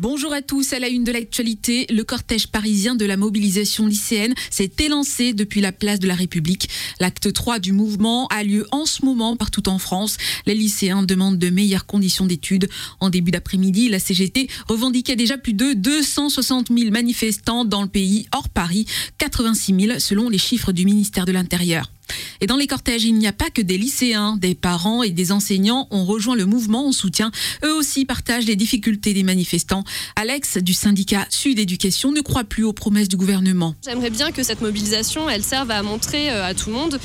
Bonjour à tous, à la une de l'actualité, le cortège parisien de la mobilisation lycéenne s'est élancé depuis la place de la République. L'acte 3 du mouvement a lieu en ce moment partout en France. Les lycéens demandent de meilleures conditions d'études. En début d'après-midi, la CGT revendiquait déjà plus de 260 000 manifestants dans le pays, hors Paris, 86 000 selon les chiffres du ministère de l'Intérieur. Et dans les cortèges, il n'y a pas que des lycéens. Des parents et des enseignants ont rejoint le mouvement en soutien. Eux aussi partagent les difficultés des manifestants. Alex, du syndicat Sud Éducation, ne croit plus aux promesses du gouvernement. J'aimerais bien que cette mobilisation, elle serve à montrer à tout le monde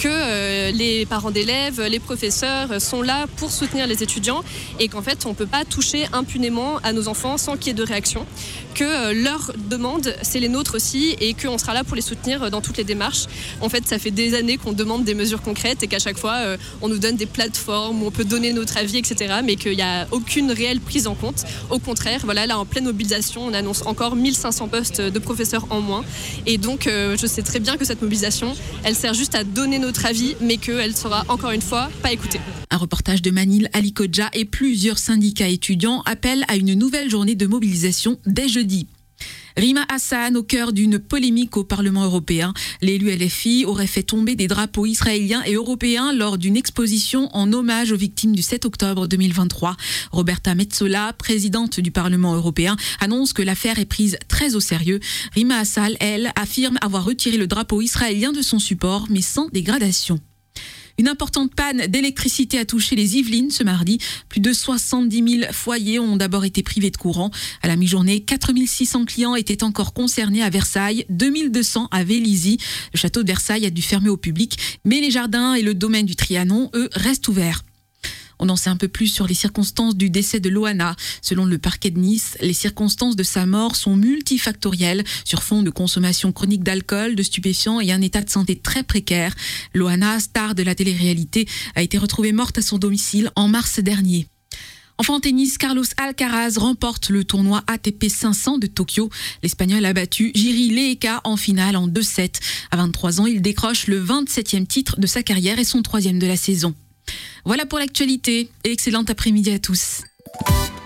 que les parents d'élèves, les professeurs sont là pour soutenir les étudiants et qu'en fait, on ne peut pas toucher impunément à nos enfants sans qu'il y ait de réaction. Que leurs demandes, c'est les nôtres aussi et qu'on sera là pour les soutenir dans toutes les démarches. En fait, ça fait des années qu'on demande des mesures concrètes et qu'à chaque fois, on nous donne des plateformes où on peut donner notre avis, etc. Mais qu'il n'y a aucune réelle prise en compte. Au contraire, voilà, là, en pleine mobilisation, on annonce encore 1500 postes de professeurs en moins. Et donc, je sais très bien que cette mobilisation, elle sert juste à donner notre avis, mais qu'elle sera, encore une fois, pas écoutée. Un reportage de Manil Ali Kodja et plusieurs syndicats étudiants appellent à une nouvelle journée de mobilisation dès jeudi. Rima Hassan au cœur d'une polémique au Parlement européen. L'élu LFI aurait fait tomber des drapeaux israéliens et européens lors d'une exposition en hommage aux victimes du 7 octobre 2023. Roberta Metsola, présidente du Parlement européen, annonce que l'affaire est prise très au sérieux. Rima Hassan, elle, affirme avoir retiré le drapeau israélien de son support, mais sans dégradation. Une importante panne d'électricité a touché les Yvelines ce mardi. Plus de 70 000 foyers ont d'abord été privés de courant. À la mi-journée, 4 600 clients étaient encore concernés à Versailles, 2 200 à Vélizy. Le château de Versailles a dû fermer au public, mais les jardins et le domaine du Trianon, eux, restent ouverts. On en sait un peu plus sur les circonstances du décès de Loana. Selon le parquet de Nice, les circonstances de sa mort sont multifactorielles sur fond de consommation chronique d'alcool, de stupéfiants et un état de santé très précaire. Loana, star de la télé-réalité, a été retrouvée morte à son domicile en mars dernier. Enfin en tennis, Carlos Alcaraz remporte le tournoi ATP 500 de Tokyo. L'Espagnol a battu Jiri Leeka en finale en 2-7. À 23 ans, il décroche le 27e titre de sa carrière et son 3e de la saison. Voilà pour l'actualité et excellent après-midi à tous.